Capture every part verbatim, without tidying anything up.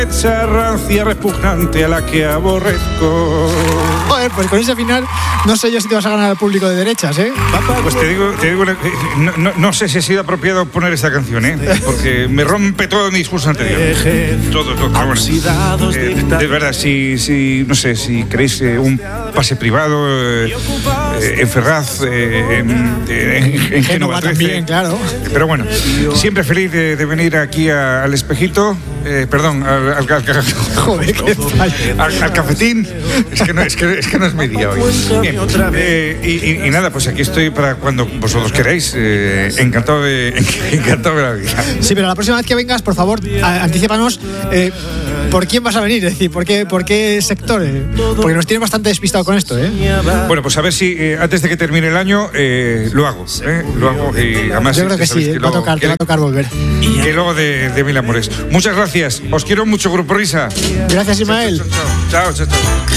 Esa rancia repugnante a la que aborrezco. Joder, pues con ese final no sé yo si te vas a ganar al público de derechas, ¿eh? Pues te digo, te digo no, no, no sé si ha sido apropiado poner esta canción, ¿eh? Porque me rompe todo mi discurso anterior. Todo, todo. Bueno, eh, de, de verdad, si, si, no sé, si queréis eh, un pase privado eh, eh, en Ferraz, eh, en, en, en Génova trece. También, claro. Pero bueno, siempre feliz de, de venir aquí a, al Espejito, eh, perdón, al, al, al, Joder, qué al, al cafetín. Es que no es, que, es que no es mi día hoy. Bien, eh, y, y, y nada, pues aquí estoy para cuando vosotros queráis. Eh, encantado de encantado de la vida. Sí, pero la próxima vez que vengas, por favor, anticípanos eh, por quién vas a venir, es decir, por qué, por qué sector. Eh, porque nos tiene bastante despistado con esto, ¿eh? Bueno, pues a ver si eh, antes de que termine el año eh, lo hago. Eh, lo hago y además. Yo creo que sí, que va, luego, a tocar, que, te va a tocar volver. Que luego de, de mil amores. Muchas gracias. Os quiero mucho, Grupo Risa. Gracias, Ismael. Chao, chao, chao. chao.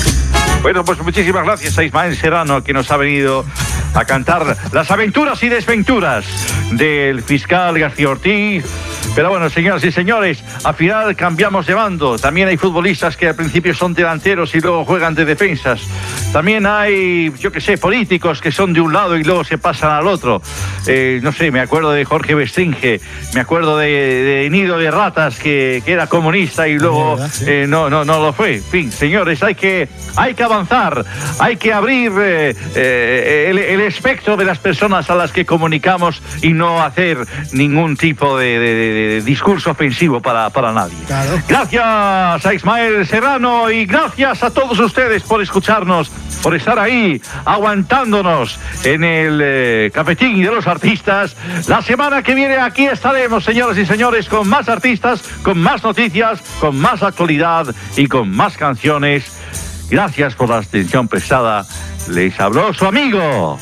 Bueno, pues muchísimas gracias a Ismael Serrano, que nos ha venido a cantar las aventuras y desventuras del fiscal García Ortiz. Pero bueno, señoras y señores, al final cambiamos de bando. También hay futbolistas que al principio son delanteros y luego juegan de defensas. También hay, yo qué sé, políticos que son de un lado y luego se pasan al otro. Eh, no sé, me acuerdo de Jorge Bestringe, me acuerdo de, de Nido de Ratas, que, que era comunista y luego verdad, sí. eh, no, no, no lo fue. En fin, señores, hay que, hay que avanzar, hay que abrir eh, eh, el, el espectro de las personas a las que comunicamos y no hacer ningún tipo de, de, de discurso ofensivo para, para nadie. Claro. Gracias a Ismael Serrano y gracias a todos ustedes por escucharnos, por estar ahí aguantándonos en el eh, cafetín de los artistas. La semana que viene aquí estaremos, señoras y señores, con más artistas, con más noticias, con más actualidad y con más canciones. Gracias por la atención prestada. Les habló su amigo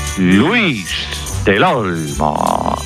Luis del Olmo.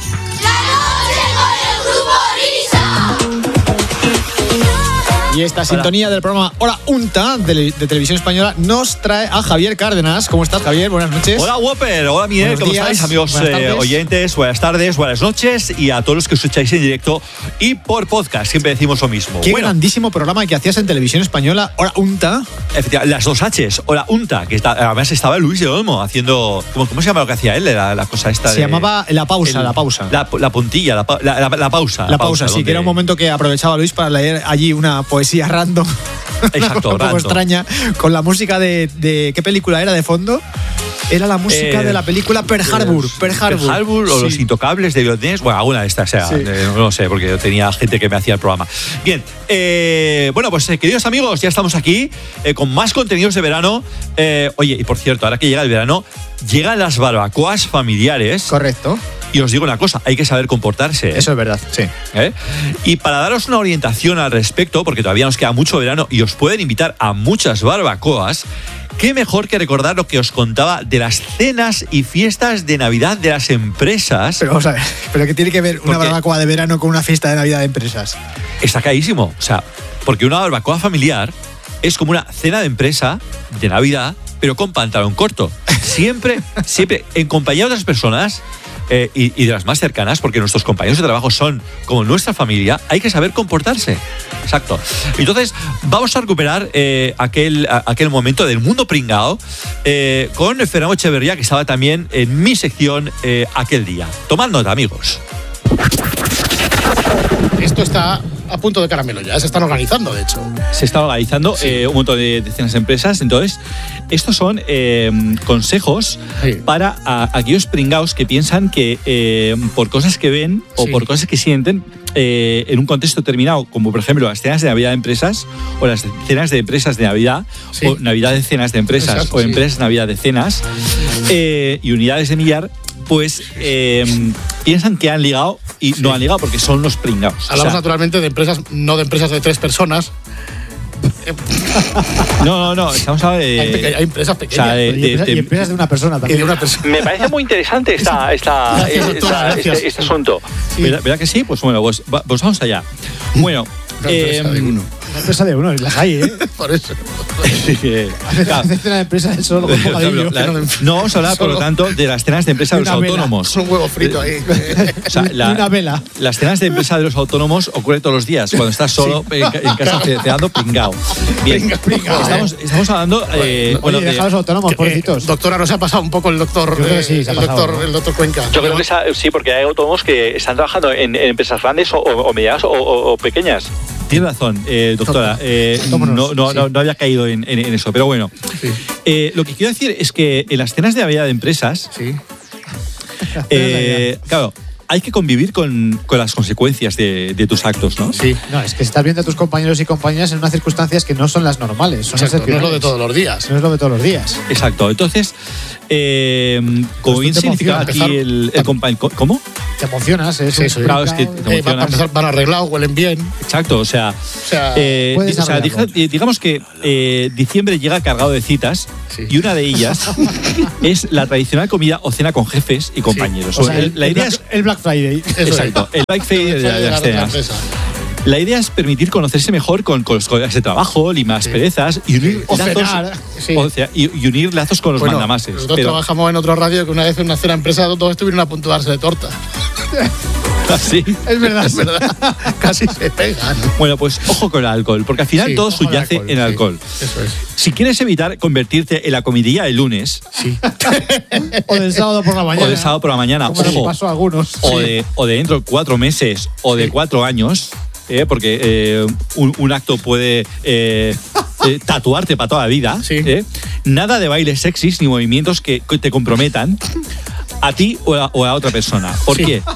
Y esta sintonía del programa Hora Unta de, de Televisión Española nos trae a Javier Cárdenas. ¿Cómo estás, Javier? Buenas noches. Hola, Whopper. Hola, Miguel. ¿Cómo días. estáis, amigos eh, oyentes? Buenas tardes, buenas noches y a todos los que escucháis en directo y por podcast. Siempre decimos lo mismo. Qué bueno, grandísimo programa que hacías en Televisión Española, Hora Unta. Efectivamente, las dos H's, Hora Unta, que está, además estaba Luis de Olmo haciendo... ¿Cómo, cómo se llama lo que hacía él? La, la cosa esta Se de, llamaba La Pausa, el, la pausa. La, la puntilla, la, la, la, la pausa. La, la pausa, sí, donde... que era un momento que aprovechaba Luis para leer allí una poesía random. Exacto, un poco random. extraña, con la música de, de... ¿Qué película era de fondo? Era la música eh, de la película Pearl Harbor. Pearl Harbor, Pearl Harbor o sí. Los Intocables de Violet. Bueno, alguna de estas, o sea, sí. eh, no lo sé, porque yo tenía gente que me hacía el programa. Bien, eh, bueno, pues eh, queridos amigos, ya estamos aquí eh, con más contenidos de verano. Eh, oye, y por cierto, ahora que llega el verano, llegan las barbacoas familiares. Correcto. Y os digo una cosa, hay que saber comportarse. ¿eh? Eso es verdad, sí. ¿Eh? Y para daros una orientación al respecto, porque todavía nos queda mucho verano y os pueden invitar a muchas barbacoas, qué mejor que recordar lo que os contaba de las cenas y fiestas de Navidad de las empresas. Pero vamos a ver, ¿pero qué tiene que ver una porque barbacoa de verano con una fiesta de Navidad de empresas? Está carísimo. O sea, porque una barbacoa familiar es como una cena de empresa de Navidad, pero con pantalón corto. Siempre, siempre en compañía de otras personas. Eh, y, y de las más cercanas, porque nuestros compañeros de trabajo son como nuestra familia, hay que saber comportarse. Exacto. Entonces, vamos a recuperar eh, aquel, a, aquel momento del mundo pringao eh, con Fernando Echeverría, que estaba también en mi sección eh, aquel día. Tomad nota, amigos. Esto está a punto de caramelo ya, se están organizando, de hecho. Se está organizando sí. eh, un montón de decenas de empresas. Entonces, estos son eh, consejos sí. para a, aquellos pringaos que piensan que eh, por cosas que ven o sí. por cosas que sienten eh, en un contexto determinado, como por ejemplo las cenas de Navidad de empresas o las cenas de empresas de Navidad sí. o Navidad de cenas de empresas Exacto, o empresas sí. Navidad de cenas eh, y unidades de millar, pues eh, piensan que han ligado y sí. no han ligado porque son los pringados. Hablamos o sea, naturalmente de empresas, no de empresas de tres personas. No, no, no, estamos hablando de... Hay, hay empresas pequeñas. O sea, de, de, y, empresas, de, y empresas de una persona también. De una persona. Me parece muy interesante esta, esta, gracias, esta, esta, este, este asunto. Sí. ¿Verdad, ¿Verdad que sí? Pues bueno, pues, pues vamos allá. Bueno, eh, La empresa de uno, las hay, ¿eh? Por eso. Claro. Hace cena de empresa del solo con bocadillo. La, no vamos a hablar, por lo tanto, de las cenas de empresa de los autónomos. Un huevo frito ahí. O sea, la, una vela. Las cenas de empresa de los autónomos ocurren todos los días, cuando estás solo sí. en, en casa cenando pringao. Bien, Pringa, pringa, estamos, estamos hablando. Eh, bueno, bueno, deja a los autónomos, pobrecitos. Eh, doctora, ¿no se ha pasado un poco el doctor, Yo creo que sí, se ha el, pasado, doctor ¿no? el doctor Cuenca? Yo creo que esa, sí, porque hay autónomos que están trabajando en, en empresas grandes o, o medianas o, o, o pequeñas. Tiene razón, eh, doctora. Eh, no, no, no, no había caído en, en, en eso, pero bueno. Sí. Eh, lo que quiero decir es que en las cenas de Navidad de empresas, Sí. eh, claro, hay que convivir con, con las consecuencias de, de tus actos, ¿no? Sí. No, es que estás viendo a tus compañeros y compañeras en unas circunstancias que no son las normales. Son Exacto, no es lo de excepcionales. todos los días. No es lo de todos los días. Exacto. Entonces, eh, como Pues bien tú te significa emocionas, aquí el, el compañero. ¿Cómo? Te emocionas, es Sí, un sí. Claro, es que pringao. te Eh, van, emocionas. van- van arreglados, huelen bien. Exacto, o sea, O sea, eh, puedes di- o sea, arreglarlo. dija- digamos que eh, diciembre llega cargado de citas Sí. y una de ellas es la tradicional comida o cena con jefes y compañeros. O sea, El- el, la el idea Black, es el Black Friday. Eso exacto, el Black Friday de, de las la cenas. empresa. La idea es permitir conocerse mejor con, con los colegas de trabajo, limar perezas y unir O lazos, cenar. Sí. o sea, y, y unir lazos con los Bueno, mandamases. nosotros Pero, trabajamos en otra radio que una vez en una cena empresa todos estuvieron a punto de darse de torta. ¿sí? Es verdad. Es verdad. Casi se pegan. Bueno, pues ojo con el alcohol, porque al final Sí, todo ojo con el subyace alcohol, en el sí. alcohol. Eso es. Si quieres evitar convertirte en la comidilla del lunes Sí. O del sábado por la mañana. o del sábado por la mañana, Como nos ojo, pasó a algunos. o, de, o de dentro de cuatro meses o de cuatro años, eh, porque eh, un, un acto puede eh, eh, tatuarte para toda la vida. Sí. eh. Nada de bailes sexys ni movimientos que, que te comprometan a ti o a, o a otra persona. ¿Por Sí. qué?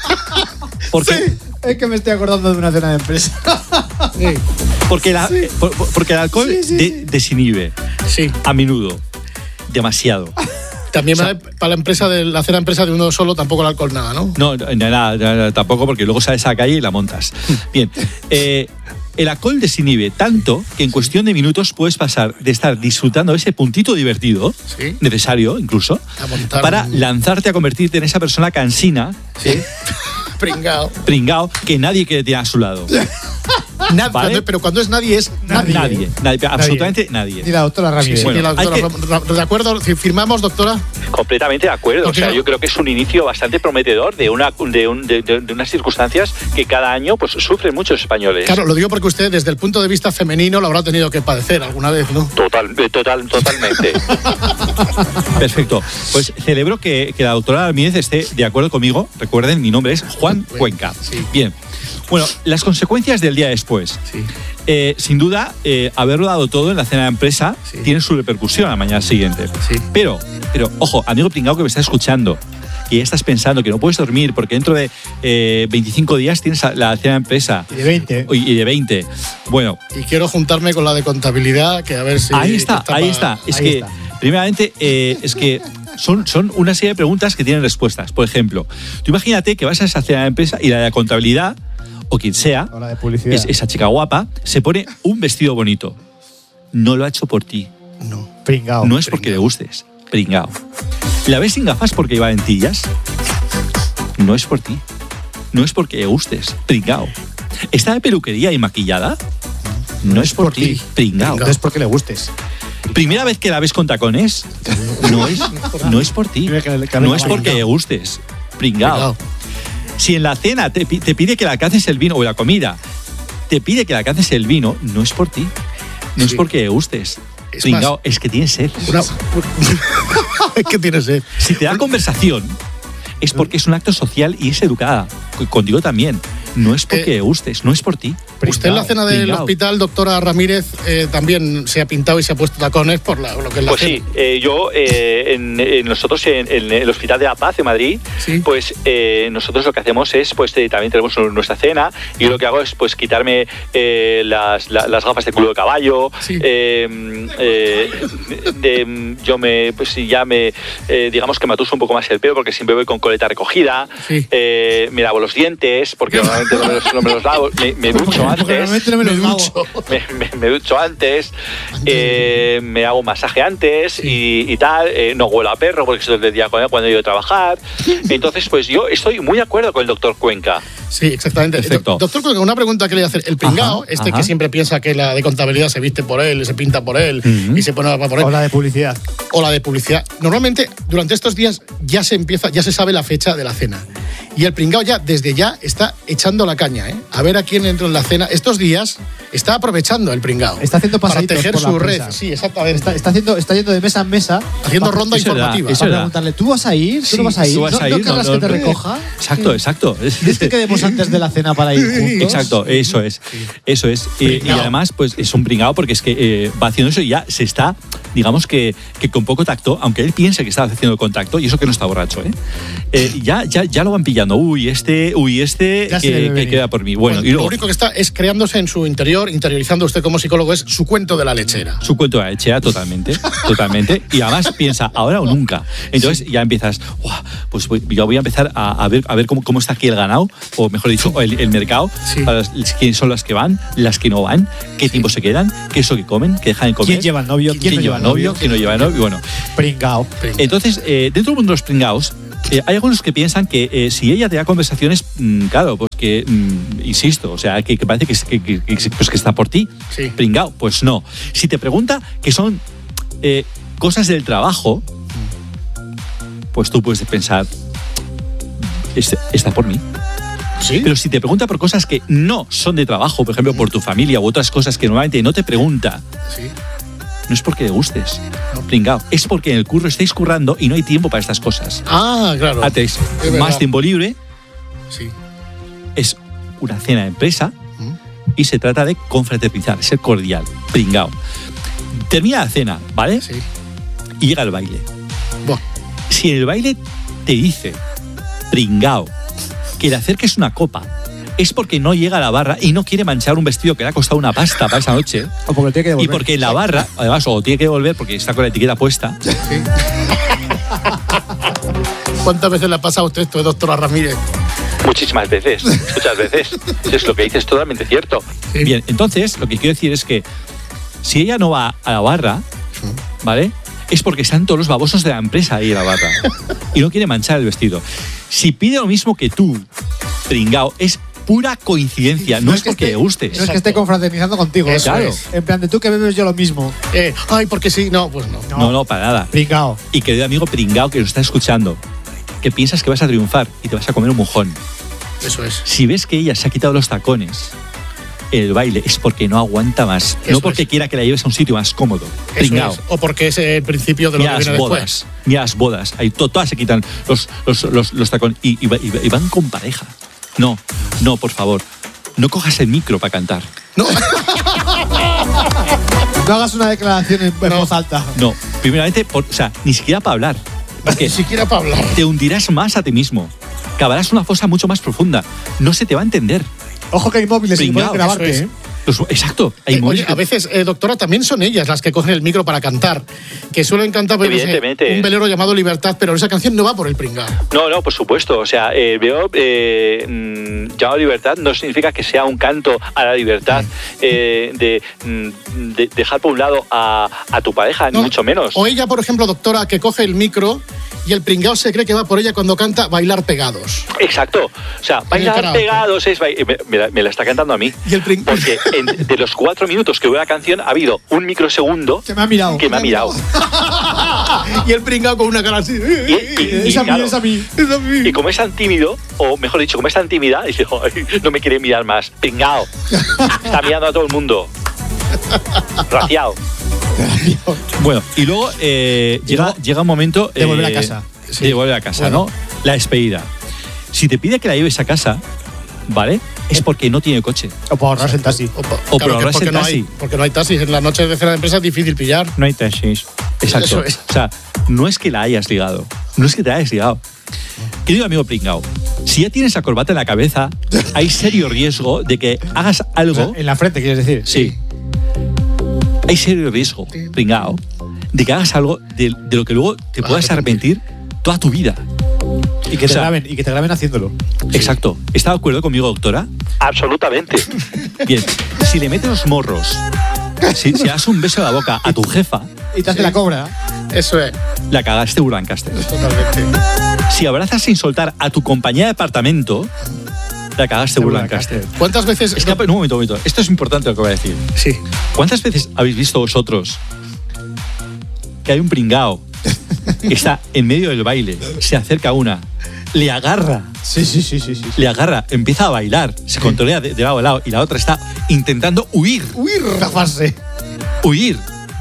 Porque, Es que me estoy acordando de una cena de empresa. Sí. porque, la- eh, por- por- porque el alcohol Sí, sí, de- sí. desinhibe Sí. a menudo. Demasiado. También O sea, para la empresa de la cena empresa de uno solo tampoco el alcohol nada, ¿no? No, no, nada, nada, tampoco, porque luego sales a la calle y la montas. Bien, eh, el alcohol desinhibe tanto que en cuestión de minutos puedes pasar de estar disfrutando ese puntito divertido, Sí. necesario incluso, A montar para un- lanzarte a convertirte en esa persona cansina, Sí. Pringao. pringao, que nadie quiere tener a su lado. Nad- ¿Vale? cuando- pero cuando es nadie es Nadie. nadie. Nadie, nadie, absolutamente nadie. Y la doctora Sí, Ramírez. sí, Bueno, y la hay doctora, Ra- Ra- ¿de acuerdo? Si firmamos, doctora. Completamente de acuerdo. O Porque sea, no- yo creo que es un inicio bastante prometedor de, una, de, un- de- de- de unas circunstancias que cada año pues sufren muchos españoles. Claro, lo digo porque usted desde el punto de vista femenino lo habrá tenido que padecer alguna vez, ¿no? Total, eh, total, totalmente. Perfecto. Pues celebro que, que la doctora Ramírez esté de acuerdo conmigo. Recuerden, mi nombre es Juan Cuenca. Sí. Bien. Bueno, las consecuencias del día después. Sí. Eh, sin duda, eh, haberlo dado todo en la cena de empresa Sí. tiene su repercusión a la mañana siguiente. Sí. Pero, pero, ojo, amigo pringao que me está escuchando, que ya estás pensando que no puedes dormir porque dentro de eh, veinticinco días tienes la cena de empresa. Y de veinte. Y y de veinte. Bueno, Y quiero juntarme con la de contabilidad, que a ver si. ahí está, que ahí pa- está. Es ahí que, está. primeramente, eh, es que son, son una serie de preguntas que tienen respuestas. Por ejemplo, tú imagínate que vas a esa cena de empresa y la de contabilidad, o quien sea, O la de publicidad. es- esa chica guapa, se pone un vestido bonito. No lo ha hecho por ti. No. Pringao. No es porque le gustes. Pringao. ¿La ves sin gafas porque iba lentillas? No es por ti. No es porque le gustes. Pringao. ¿Está de peluquería y maquillada? No es por ti. Pringao. No es porque le gustes. ¿Primera vez que la ves con tacones? No es, no es por ti. Que- que- que No venga es porque pringao. le gustes. Pringao. Pringao. Si en la cena te, pi- te pide que le alcances el vino, o en la comida, te pide que le alcances el vino, no es por ti. No es Sí. porque le gustes. Es Pringao, más- es que tienes sed. Una... es que tienes sed. Si te da conversación, es porque es un acto social y es educada. C- Contigo también. No es porque Eh, le gustes, no es por ti. Usted en la cena del pringao. hospital, doctora Ramírez, eh, también se ha pintado y se ha puesto tacones por la- lo que es la Pues cena. sí, eh, yo, eh, en, en nosotros en, en el Hospital de la Paz de Madrid, Sí. pues eh, nosotros lo que hacemos es, pues eh, también tenemos nuestra cena y yo lo que hago es pues quitarme eh, las, la- las gafas de culo de caballo, Sí. eh, eh, de- yo me, pues ya me, eh, digamos que me atuso un poco más el pelo porque siempre voy con coleta recogida, Sí. eh, me lavo los dientes porque normalmente normalmente no me los, no me los lavo. Me, me ducho antes. Normalmente no me los lavo. Me, me, me ducho antes. Eh, me hago masaje antes y, y tal. Eh, no huelo a perro porque estoy todo el día cuando, cuando he ido a trabajar. Entonces, pues yo estoy muy de acuerdo con el doctor Cuenca. Sí, exactamente. Perfecto. Doctor Cuenca, una pregunta que le voy a hacer. El pringao, Ajá, este ajá. que siempre piensa que la de contabilidad se viste por él, se pinta por él Ujú. y se pone por él. O la de publicidad. O la de publicidad. Normalmente, durante estos días ya se empieza, ya se sabe la fecha de la cena. Y el pringao ya, desde ya, está echando la caña, ¿eh? A ver a quién entra en la cena. Estos días está aprovechando el pringao. Está haciendo para pasaditos tejer por la su red. empresa. Sí, exactamente. Está, está, haciendo, está yendo de mesa en mesa. haciendo para- ronda eso es verdad, informativa. eso Para es preguntarle, ¿tú vas a ir? ¿Tú Sí, no vas a ir? ¿Tú vas ¿No, a no ir? querrás No, que te no, no. recoja? Exacto, exacto. ¿Quieres que quedemos antes de la cena para ir juntos? Exacto, eso es. Eso es. Y, y Pringao. además, pues es un pringao porque es que eh, va haciendo eso y ya se está, digamos que, que con poco tacto, aunque él piense que está haciendo contacto, y eso que no está borracho, ¿eh? Eh, ya, ya, ya lo van pillando. Uy, este, uy, este Ya se le ve que, que venir. queda por mí. Bueno, Pues y luego lo único que está es creándose en su interior, interiorizando usted como psicólogo, es su cuento de la lechera. su cuento de la lechera totalmente, totalmente. Y además piensa, ahora o nunca. Entonces ya empiezas, "Uah, pues voy- yo voy a empezar a, a ver, a ver cómo, cómo está aquí el ganado, o mejor dicho, el, el mercado, Sí. para las- quiénes son las que van, las que no van, qué tiempo se quedan, qué es lo que comen, qué dejan de comer. ¿Quién lleva novio? ¿Quién, ¿Quién no lleva novio? ¿Quién no lleva novio? Bueno, Pringao. entonces, eh, dentro del mundo de los pringaos, eh, hay algunos que piensan que eh, si ella te da conversaciones, mm, claro, pues que, mm, insisto, o sea, que, que parece que, que- que- que- pues que está por ti. Sí. Pringao, pues no. Si te pregunta que son eh, cosas del trabajo, pues tú puedes pensar, "Este- está por mí. ¿Sí? Pero si te pregunta por cosas que no son de trabajo, por ejemplo, por tu familia u otras cosas que normalmente no te pregunta, Sí. no es porque le gustes, pringao, es porque en el curro estáis currando y no hay tiempo para estas cosas. Ah, claro. Haces Es verdad. más tiempo libre, Sí. es una cena de empresa Mm. y se trata de confraternizar, ser cordial, pringao. Termina la cena, ¿vale? Sí. Y llega el baile. Buah. Si en el baile te dice, pringao, que le acerques una copa, es porque no llega a la barra y no quiere manchar un vestido que le ha costado una pasta para esa noche. O porque tiene que Y devolver. porque en la barra, además, o tiene que volver porque está con la etiqueta puesta. ¿Cuántas veces le ha pasado a usted esto, doctora Ramírez? Muchísimas veces, muchas veces. Es lo que dices, totalmente cierto. Sí. Bien, entonces, lo que quiero decir es que si ella no va a la barra, ¿vale? Es porque están todos los babosos de la empresa ahí en la barra. Y no quiere manchar el vestido. Si pide lo mismo que tú, pringao, es pura coincidencia, no, es que porque esté- le guste. No es que esté confraternizando contigo. Eso Claro. es. En plan de tú que bebes yo lo mismo. Eh, ay, porque sí. No, pues no. No, no, para nada. Pringao. Y querido amigo pringao que nos está escuchando, que piensas que vas a triunfar y te vas a comer un mojón. Eso es. Si ves que ella se ha quitado los tacones en el baile, es porque no aguanta más. Eso no porque es. quiera que la lleves a un sitio más cómodo. Eso Pringao. es. O porque es el principio de lo Ni que a las viene bodas, después. ni a las bodas. Ahí to- todas se quitan los, los, los, los tacones y, y va- y va- y van con pareja. No, no, por favor. No cojas el micro para cantar. No. No hagas una declaración en, en No. voz alta. No, primeramente, por- o sea, ni siquiera para hablar. Porque Ni siquiera para hablar. te hundirás más a ti mismo. Cavarás una fosa mucho más profunda. No se te va a entender. Ojo que hay móviles y Pringao, pueden grabarte, eso es. ¿eh? Los- exacto. Hay Eh, oye, móviles que- a veces, eh, doctora, también son ellas las que cogen el micro para cantar. Que suelen cantar pues, no sé, Evidentemente. un velero llamado Libertad, pero esa canción no va por el pringao. No, no, por supuesto. O sea, eh, veo eh, mm, llamado libertad no significa que sea un canto a la libertad eh, de, mm, de dejar por un lado a, a tu pareja, ni No. mucho menos. O ella, por ejemplo, doctora, que coge el micro y el pringao se cree que va por ella cuando canta Bailar Pegados. Exacto. O sea, bailar karaoke. pegados es. bail- Me, me la, me la está cantando a mí. Y el pring- Porque en- de los cuatro minutos que dura la canción ha habido un microsegundo Que me ha mirado. que me ha mirado. Y el pringao con una cara así. Y, y- y, Es a mí, claro, es a mí. Es a mí. y como es tan tímido, o mejor dicho, como es tan tímida, dice, "Ay, no me quiere mirar más. Pringao. Está mirando a todo el mundo. Raciao. Bueno, y luego eh, llega, luego, llega un momento de volver a eh, casa. de volver a casa, Bueno. ¿no? La despedida. Si te pide que la lleves a casa, ¿vale? Es porque no tiene coche. O para ahorrarse el taxi. O, po- O claro, que ahorrarse porque el no taxi. hay, porque no hay taxis. En las noches de cena de empresa es difícil pillar. No hay taxis. Exacto. Eso es. O sea, no es que la hayas ligado. No es que te la hayas ligado. Querido amigo pringao, si ya tienes la corbata en la cabeza, hay serio riesgo de que hagas O sea, algo. en la frente, quieres decir. Sí. Hay serio riesgo, pringao, de que hagas algo de, de lo que luego te puedas arrepentir toda tu vida. Y que, te O sea, graben, y que te graben haciéndolo. Exacto. ¿Está de acuerdo conmigo, doctora? Absolutamente. Bien. Si le metes los morros, si, si das un beso en la boca a tu jefa, Y te hace la cobra. Eso es. la cagaste Ulancaster. Totalmente. Si abrazas sin soltar a tu compañía de apartamento, la cagaste Ulancaster. ¿Cuántas veces...? Es que, un momento, un momento. Esto es importante lo que voy a decir. Sí. ¿Cuántas veces habéis visto vosotros que hay un pringao que está en medio del baile, se acerca a una, le agarra, Sí, sí, sí, sí, sí. le agarra, empieza a bailar, se controla de, de lado a lado y la otra está intentando huir, Huir, zafarse. huir.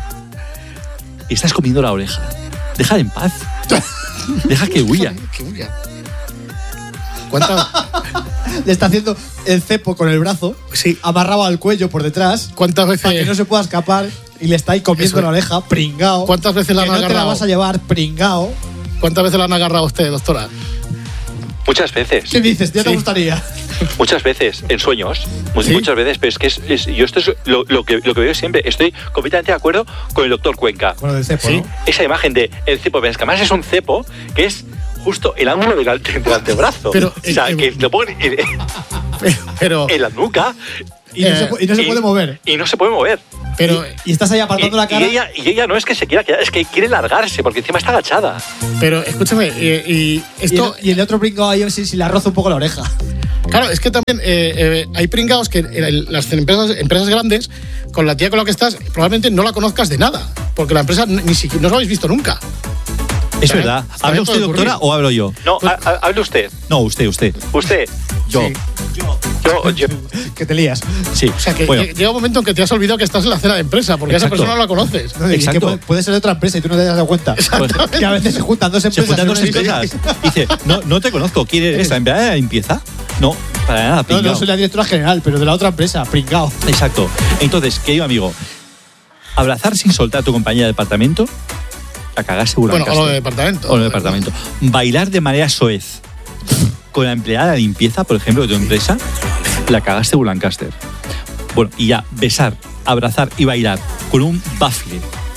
Y estás comiendo la oreja. Déjala en paz. Deja que huya. Que huya. ¿Cuántas, Le está haciendo el cepo con el brazo, Sí. amarrado al cuello por detrás, cuántas para que no veces, se pueda escapar, y le está ahí comiendo Eso. la oreja, pringao. ¿Cuántas veces la que han no te la agarrado? vas a llevar, pringao. cuántas veces la han agarrado a usted, doctora? Muchas veces. ¿Qué dices? ¿Ya te Sí. gustaría? Muchas veces, en sueños, mu- ¿Sí? muchas veces, pero es que es, es- yo esto es lo, lo que, lo que veo siempre. Estoy completamente de acuerdo con el doctor Cuenca. Bueno, del cepo, Sí. ¿no? Esa imagen de el cepo, pero es que además es un cepo que es justo el ángulo del, ante- del antebrazo. Pero, o sea, eh, que lo ponen en, Pero, en la nuca Y no, Eh, se, pu- y no se y- puede mover. y no se puede mover. pero, Y estás ahí apartando Y, la cara. y ella, y ella no es que se quiera quedar, es que quiere largarse porque encima está agachada. pero, escúchame, eh, y y, esto, el, y el otro pringao ahí a ver si, si le roza un poco la oreja. claro, es que también eh, eh, hay pringados que en el- las empresas, empresas grandes, con la tía con la que estás, probablemente no la conozcas de nada, porque la empresa ni siquiera, no os habéis visto nunca. Es También- verdad. también ¿Habla usted, puede ocurrir. doctora, o hablo yo? No, ha- ha- hable usted. No, usted, usted. Usted. Yo. Sí. Yo, yo, Que te lías. Sí. O sea, que Bueno, lle- llega un momento en que te has olvidado que estás en la cena de empresa, porque a esa Exacto. persona no la conoces. No, y que Exacto. puede, puede ser de otra empresa y tú no te has dado cuenta. Que a veces se juntan dos se empresas. juntan en dos una historia. empresas. Dice, no, no te conozco. ¿Quién eres? ¿La empleada de la limpieza? No, para nada, No, pringao. no soy la directora general, pero de la otra empresa, pringao. Exacto. Entonces, querido amigo, abrazar sin soltar a tu compañía de departamento, la cagaste Bueno, o lo Ulancaster. de departamento. O lo de departamento. Bailar de manera soez con la empleada de limpieza, por ejemplo, de tu empresa, la cagaste Ulancaster. Bueno, y ya, besar, abrazar y bailar con un bafle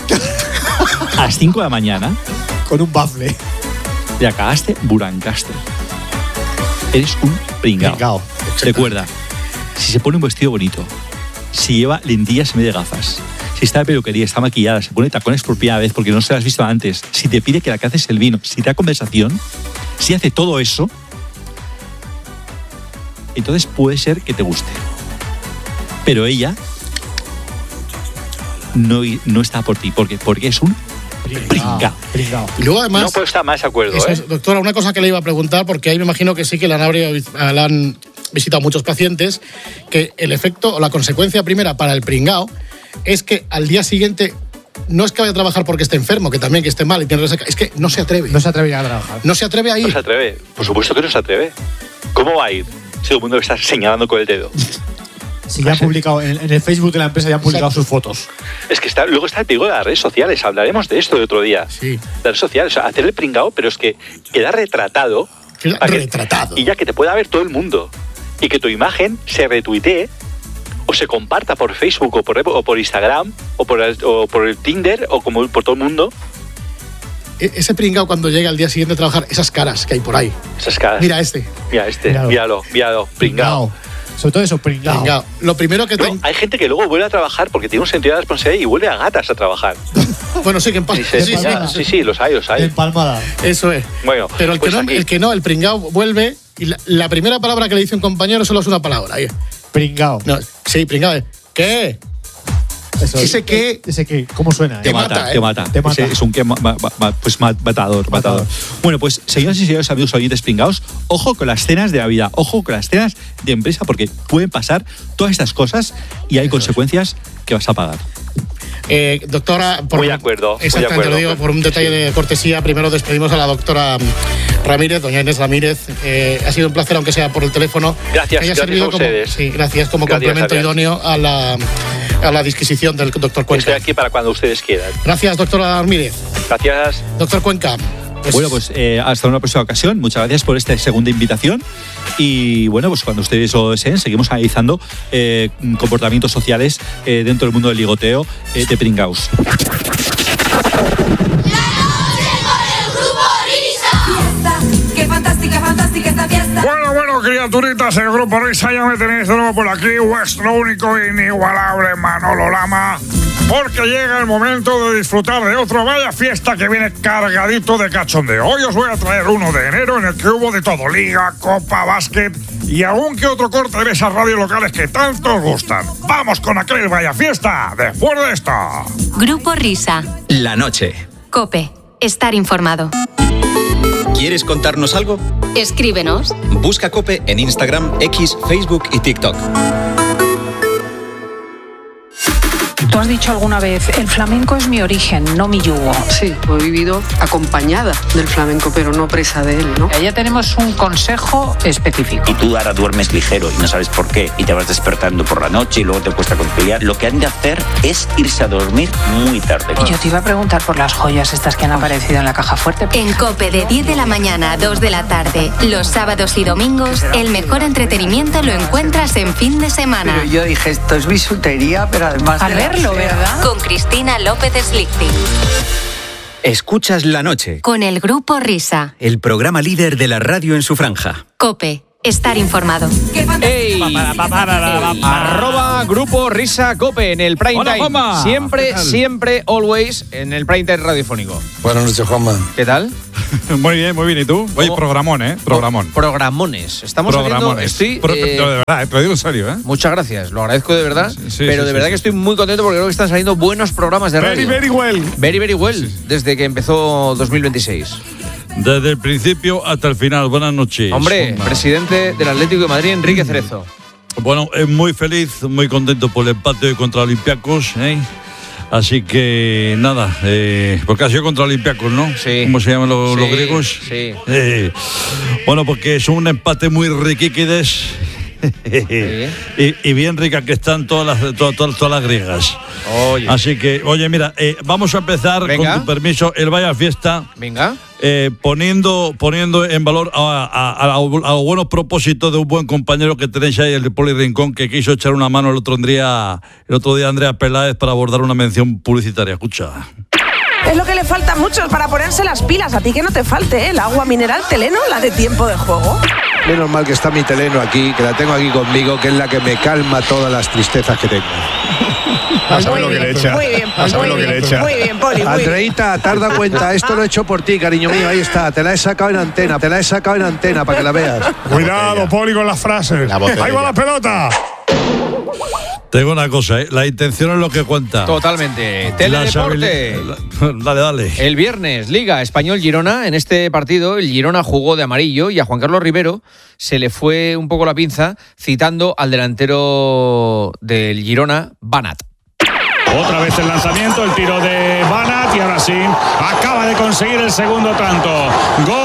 a las cinco de la mañana, Con un bafle. la cagaste Ulancaster. Eres un pringao. Pringao. Recuerda, si se pone un vestido bonito, si lleva lentillas en vez de gafas, si está de peluquería, está maquillada, se pone tacones por primera vez porque no se las has visto antes, si te pide que la caces el vino, si te da conversación, si hace todo eso, entonces puede ser que te guste. Pero ella no, no está por ti, porque, porque es un pringao. Pringao. Y luego, además, no puedo estar más de acuerdo, eso ¿eh? es, doctora, una cosa que le iba a preguntar, porque ahí me imagino que sí que la han, habría- la han visitado muchos pacientes, que el efecto o la consecuencia primera para el pringao es que al día siguiente no es que vaya a trabajar porque esté enfermo, que también que esté mal y tiene resaca, es que no se atreve. No se atrevería a trabajar. No se atreve a No ir. se atreve. Por supuesto que no se atreve. ¿Cómo va a ir si todo el mundo está señalando con el dedo? Si ya han publicado, en, en el Facebook de la empresa ya han publicado sus fotos. Es que está, luego está el peligro de las redes sociales. Hablaremos de esto de otro día. Sí. Las redes sociales, o sea, hacer el pringao, pero es que queda retratado. Queda para que- retratado. Y ya que te pueda ver todo el mundo. Y que tu imagen se retuitee o se comparta por Facebook o por, o por Instagram o por, el, o por el Tinder o como por todo el mundo. E- Ese pringao cuando llega al día siguiente a trabajar, esas caras que hay por ahí. Esas caras. Mira este. Mira este, Míralo. míralo, míralo, pringao. Sobre todo eso, pringao. Pringao. Lo primero que Luego, ten- hay gente que luego vuelve a trabajar porque tiene un sentido de responsabilidad y vuelve a gatas a trabajar. Bueno, sí que en paz. Y se- Sí, sí, ya, sí, sí, los hay, los hay. Empalmada. Eso es. Bueno, Pero el, pues que no, aquí- el que no, el pringao vuelve y la, la primera palabra que le dice un compañero solo es una palabra. Ahí. Pringao. No, sí, pringao. es, ¿Qué? Eso, Ese que- Ese que, ¿cómo suena? Te eh? mata, mata, ¿eh? te mata. Te mata. Ese es un que ma- ma- ma- pues ma- matador, matador. Matador. Bueno, pues señoras y señores amigos oyentes pringaos, ojo con las cenas de la vida, ojo con las cenas de empresa, porque pueden pasar todas estas cosas y hay consecuencias que vas a pagar. Eh, doctora, por, Muy de acuerdo, muy de Exactamente, acuerdo. lo digo por un detalle de cortesía. Primero despedimos a la doctora mm, Ramírez, doña Inés Ramírez. Eh, ha sido un placer, aunque sea por el teléfono. Gracias, que haya gracias servido a como, ustedes. sí, gracias como Gracias, complemento gracias. idóneo a la, a la disquisición del doctor Estoy Cuenca. aquí para cuando ustedes quieran. Gracias, doctora Ramírez. Gracias. Doctor Cuenca. pues- Bueno, pues eh, hasta una próxima ocasión. Muchas gracias por esta segunda invitación. Y bueno, pues cuando ustedes lo deseen, seguimos analizando eh, comportamientos sociales eh, dentro del mundo del ligoteo eh, de pringaos. ¡Qué fantástico! criaturitas, el Grupo Risa, ya me tenéis de nuevo por aquí, vuestro único e inigualable Manolo Lama, porque llega el momento de disfrutar de otro Vaya Fiesta que viene cargadito de cachondeo. Hoy os voy a traer uno de enero en el que hubo de todo, liga, copa, básquet y algún que otro corte de esas radios locales que tanto os gustan. Vamos con aquel Vaya Fiesta después de esto. Grupo Risa. La noche. COPE. Estar informado. ¿Quieres contarnos algo? Escríbenos. Busca COPE en Instagram, X, Facebook y TikTok. Tú has dicho alguna vez, el flamenco es mi origen, no mi yugo. Sí, he vivido acompañada del flamenco, pero no presa de él, ¿no? Allá tenemos un consejo específico. Y tú ahora duermes ligero y no sabes por qué, y te vas despertando por la noche y luego te cuesta conciliar. Lo que han de hacer es irse a dormir muy tarde. Y yo te iba a preguntar por las joyas estas que han aparecido en la caja fuerte. En COPE de diez de la mañana a dos de la tarde, los sábados y domingos, el mejor entretenimiento lo encuentras en fin de semana. Pero yo dije, esto es bisutería, pero además... Al verlo, ¿verdad? Con Cristina López Slichting. Escuchas La Noche. Con el Grupo Risa. El programa líder de la radio en su franja. COPE. Estar informado. ¡Ey! Arroba Grupo Risa Cope en el prime Hola, time. Juanma. Siempre, siempre, always en el prime time radiofónico. Buenas noches, Juanma. ¿Qué tal? Muy bien, muy bien. ¿Y tú? Oye, ¿Cómo? programón, ¿eh? Programón. Programones. Estamos haciendo... Programones. Estoy... Pro- eh, no, de verdad, te lo digo en serio, ¿eh? Muchas gracias, lo agradezco de verdad. Sí, sí, pero sí, de sí, verdad sí. que estoy muy contento porque creo que están saliendo buenos programas de radio. Very, very well. Very, very well. Desde que empezó dos mil veintiséis. Desde el principio hasta el final. Buenas noches. Hombre, Juanma. presidente del Atlético de Madrid, Enrique Cerezo. Bueno, es muy feliz, muy contento por el empate hoy contra Olympiacos, ¿eh? Así que nada, eh, porque ha sido contra Olympiacos, ¿no? Sí. ¿Cómo se llaman los, Sí, los griegos? sí. Eh, bueno, porque es un empate muy riquiquides. y, y bien ricas que están todas las, todas, todas, todas las griegas. Oye. Así que, oye, mira, eh, vamos a empezar, Venga. con tu permiso, el Vaya Fiesta. Venga. Eh, poniendo, poniendo en valor a, a, a, a los buenos propósitos de un buen compañero que tenéis ahí, el de Poli Rincón, que quiso echar una mano el otro día, el otro día Andrea Peláez para abordar una mención publicitaria. Escucha. Es lo que le falta a muchos para ponerse las pilas. A ti que no te falte, ¿eh? El agua mineral Teleno, la de tiempo de juego. Menos mal que está mi Teleno aquí, que la tengo aquí conmigo, que es la que me calma todas las tristezas que tengo. A saber lo que le echa. Muy bien, a saber lo que le echa. Muy bien, Poli, muy bien. Andreita, te has dado cuenta, esto lo he hecho por ti, cariño mío, ahí está, te la he sacado en antena, te la he sacado en antena para que la veas. Cuidado, Poli, con las frases. Ahí va la pelota. Te digo una cosa, ¿eh? La intención es lo que cuenta. Totalmente. Las Teledeporte. habili- Dale, dale. El viernes, Liga Español-Girona. En este partido, el Girona jugó de amarillo y a Juan Carlos Rivero se le fue un poco la pinza citando al delantero del Girona, Banat. Otra vez el lanzamiento, el tiro de Banat y ahora sí, acaba de conseguir el segundo tanto. ¡Gol!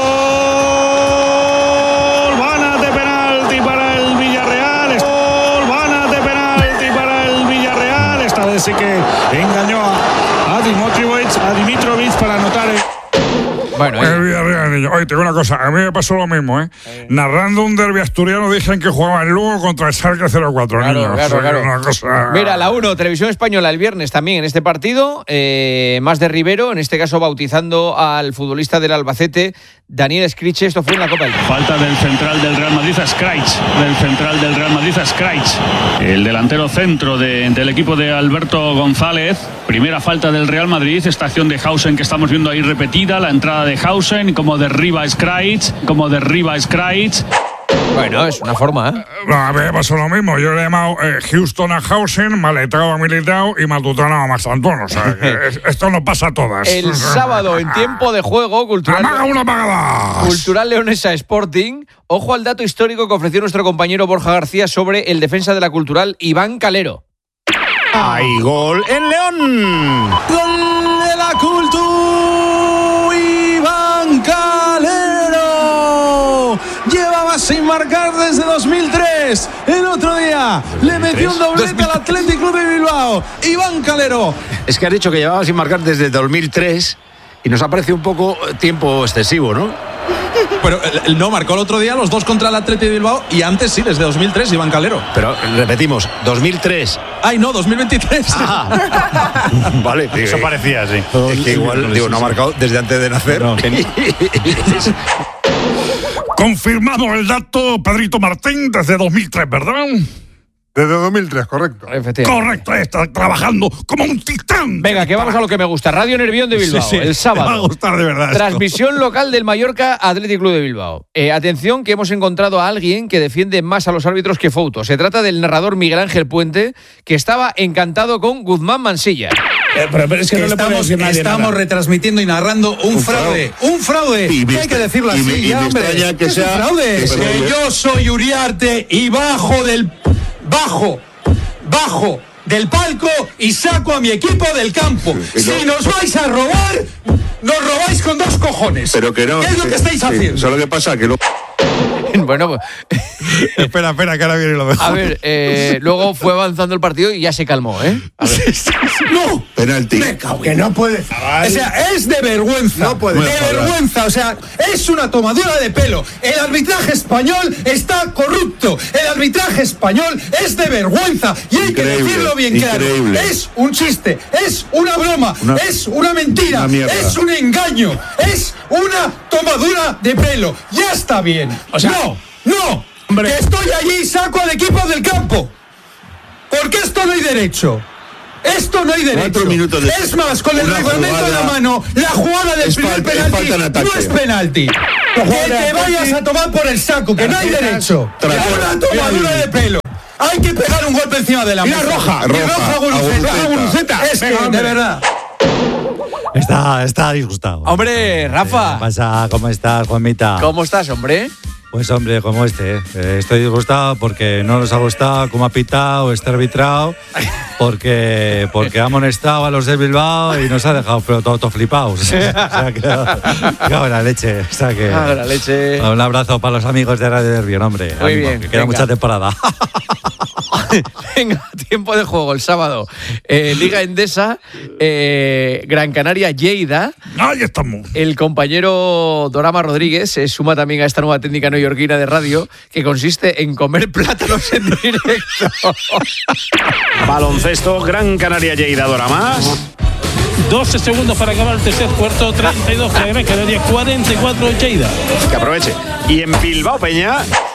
Banat de penalti para el Villarreal. ¡Gol! Banat de penalti para el Villarreal. Esta vez sí que engañó a, a Dimitrovic, a Dimitrovic para anotar el... Bueno, El Villarreal, niño. Oye, te digo una cosa, a mí me pasó lo mismo, ¿eh? Narrando un derbi asturiano dije que jugaba el Lugo contra el Schalke cero cuatro, Claro, niño. claro, O sea, claro. Una cosa... Mira, la uno, Televisión Española el viernes también en este partido, eh, más de Rivero, en este caso bautizando al futbolista del Albacete, Daniel Scriche. Esto fue en la Copa del Rey. Falta del central del Real Madrid a Skraic, del central del Real Madrid a Skraic, el delantero centro de- del equipo de Alberto González. Primera falta del Real Madrid, esta acción de Hausen que estamos viendo ahí repetida, la entrada de Hausen, como derriba Skraic, como derriba Skraic. Bueno, es una forma, ¿eh? No, a mí me pasó lo mismo. Yo le he llamado eh, Houston a Hausen, Maletao a Militao y Matutano a Mastantón. O sea, que es- esto no pasa a todas. El sábado, en tiempo de juego, Cultural, ¡Amaga una pagada! Cultural Leonesa Sporting. Ojo al dato histórico que ofreció nuestro compañero Borja García sobre el defensa de la Cultural, Iván Calero. ¡Hay gol en León! ¡Gol de la Cultu! ¡Iván Calero! Llevaba sin marcar desde dos mil tres. El otro día le metió un doblete al Athletic Club de Bilbao. Iván Calero. Es que has dicho que llevaba sin marcar desde dos mil tres y nos ha parecido un poco tiempo excesivo, ¿no? Pero eh, no, marcó el otro día los dos contra el Athletic de Bilbao y antes sí, desde dos mil tres, Iván Calero. Pero repetimos, dos mil tres. Ay, no, dos mil veintitrés. Ah. Vale, digo, Eso parecía, sí. Es que igual, digo, no ha marcado desde antes de nacer. No. Confirmamos el dato, Pedrito Martín, desde dos mil tres, ¿verdad? Desde dos mil tres, correcto. Correcto, está trabajando como un titán. Venga, que vamos a lo que me gusta. Radio Nervión de Bilbao, Sí, sí, el sábado. me va a gustar de verdad esto. Transmisión local del Mallorca Athletic Club de Bilbao. Eh, atención, que hemos encontrado a alguien que defiende más a los árbitros que Fouto. Se trata del narrador Miguel Ángel Puente, que estaba encantado con Guzmán Mansilla. Eh, pero, pero es que, que no le estamos, estamos retransmitiendo y narrando un, un fraude. fraude. Un fraude. Y me, hay que decirlo así, y, ya, y hombre. Que, que sea, es un fraude. Que, que yo soy Uriarte y bajo del... Bajo. Bajo del palco y saco a mi equipo del campo. Sí, si nos vais a robar, nos robáis con dos cojones. Pero que no. ¿Qué es lo que estáis sí, haciendo? Solo que pasa que lo... Bueno, pues... espera, espera, que ahora viene lo mejor. A ver, eh, luego fue avanzando el partido y ya se calmó, ¿eh? A ver. ¡No! Penalti. Me cago que no puede. O sea, es de vergüenza. No puede. De vergüenza. O sea, es una tomadura de pelo. El arbitraje español está corrupto. El arbitraje español es de vergüenza. Y hay increíble, que decirlo bien increíble. claro. Es un chiste. Es una broma. Una, es una mentira. Una es un engaño. Es una tomadura de pelo. Ya está bien. O sea, no, no. Hombre. Que estoy allí y saco al equipo del campo. Porque esto no hay derecho. Esto no hay derecho. De... Es más, con el reglamento en la mano, la jugada del primer penalti no es penalti. Que te vayas a tomar por el saco, que no hay derecho. Una tomadura de pelo. Hay que pegar un golpe encima de la mesa. Mira, roja. Y roja Guruceta. Es que, de verdad. Está, está disgustado. Hombre, Rafa. ¿Qué pasa? ¿Cómo estás, Juanmita? ¿Cómo estás, hombre? Pues hombre, como este, eh, estoy disgustado porque no nos ha gustado cómo ha pitado este arbitrado, porque, porque ha amonestado a los de Bilbao y nos ha dejado pero todo, todo flipados. O sea, que, cago en la leche. O sea, que, cago en la leche. Un abrazo para los amigos de Radio Nervión, hombre. Muy ánimo, bien. Que queda venga. mucha temporada. Venga, tiempo de juego el sábado. Eh, Liga Endesa, eh, Gran Canaria, Lleida. Ahí estamos. El compañero Dorama Rodríguez se suma también a esta nueva técnica neoyorquina de radio que consiste en comer plátanos en directo. Baloncesto, Gran Canaria, Lleida, Dorama. doce segundos para acabar el tercer cuarto, treinta y dos Gran Canaria, cuarenta y cuatro Lleida. Que aproveche. Y en Bilbao, Peña.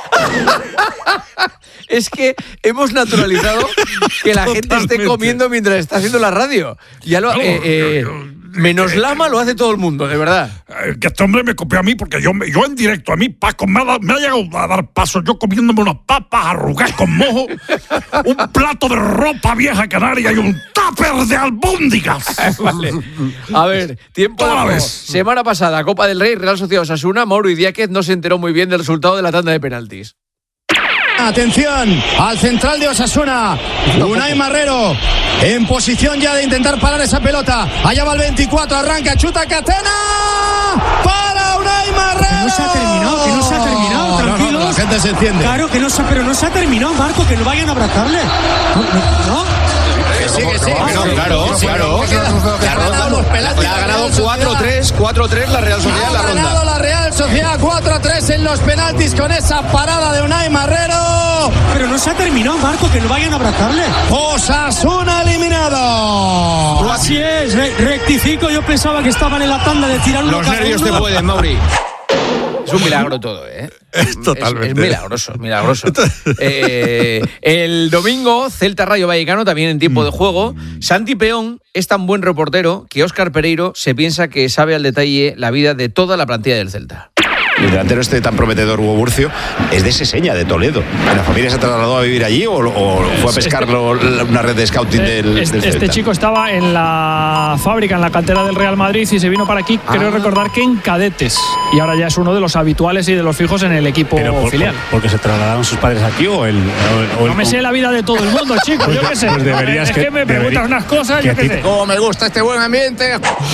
Es que hemos naturalizado que la gente esté comiendo mientras está haciendo la radio. Ya lo, eh, eh, menos Lama lo hace todo el mundo, de verdad. Eh, que este hombre me copió a mí porque yo, yo en directo a mí, Paco, me ha, dado, me ha llegado a dar paso yo comiéndome unas papas arrugadas con mojo, un plato de ropa vieja canaria y un tupper de albóndigas. Vale. A ver, tiempo de juego. Semana pasada, Copa del Rey, Real Sociedad Osasuna, Mauro Idiáquez no se enteró muy bien del resultado de la tanda de penaltis. Atención al central de Osasuna, Unai Marrero, en posición ya de intentar parar esa pelota. Allá va el veinticuatro, arranca, chuta, Catena, para Unai Marrero. Que no se ha terminado, que no se ha terminado, tranquilos. No, no, la gente se enciende. Claro que no se, pero no se ha terminado, Marco, que no vayan a abrazarle. No, no, ¿no? Que sí, que sí. No, claro, claro. Le ha ganado cuatro tres, cuatro tres la Real Sociedad en la ronda. Ha ganado la Real Sociedad cuatro a tres en los penaltis con esa parada de Unai Marrero. Pero no se ha terminado, Marco, que no vayan a abrazarle. Osasuna eliminado. Así es, re rectifico, yo pensaba que estaban en la tanda de tirar uno. Los nervios te pueden, Mauri. Es un milagro todo, ¿eh? Es totalmente. Es, es milagroso, milagroso. eh, el domingo, Celta Rayo Vallecano, también en tiempo de juego. Santi Peón es tan buen reportero que Óscar Pereiro se piensa que sabe al detalle la vida de toda la plantilla del Celta. El delantero este tan prometedor, Hugo Burcio, es de Seseña, de Toledo. ¿La familia se trasladó a vivir allí o, o fue a pescarlo una red de scouting del, este, del Celta? Este chico estaba en la fábrica, en la cantera del Real Madrid y se vino para aquí, ah. creo recordar que en cadetes. Y ahora ya es uno de los habituales y de los fijos en el equipo por, filial. Por, ¿Porque se trasladaron sus padres aquí o el...? O, o no el, me sé la vida de todo el mundo, chicos, pues, yo qué sé. Pues deberías es que, que me preguntas debería, unas cosas, yo qué sé. ¡Cómo me gusta este buen ambiente!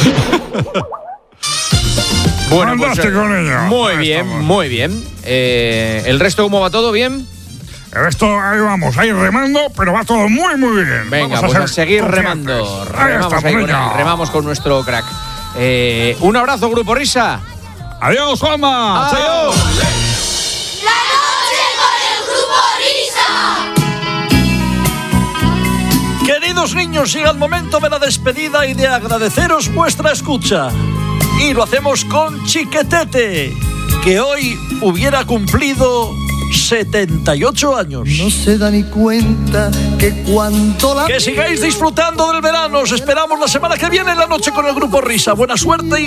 Bueno, pues, muy bien, muy bien. Eh, ¿El resto cómo va todo? ¿Bien? El resto, ahí vamos, ahí remando, pero va todo muy, muy bien. Venga, vamos pues a, a seguir remando. Remamos, está, ahí con él, remamos con nuestro crack. Eh, un abrazo, Grupo Risa. Adiós, Juanma. Adiós. La noche con el Grupo Risa. Queridos niños, llega el momento de la despedida y de agradeceros vuestra escucha. Y lo hacemos con Chiquetete. que hoy hubiera cumplido setenta y ocho años. No se da ni cuenta que cuando la... Que sigáis disfrutando del verano. Os esperamos la semana que viene en la noche con el Grupo Risa. Buena suerte y